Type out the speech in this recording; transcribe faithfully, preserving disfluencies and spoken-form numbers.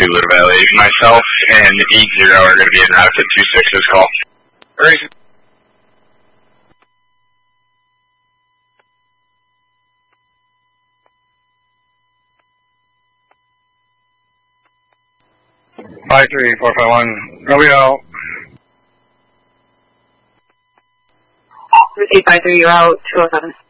Zulu to Valley. Myself and eight zero are going to be in route to two six's call. Ready. five three four five one, Romeo. eight five three, you're out, two oh seven.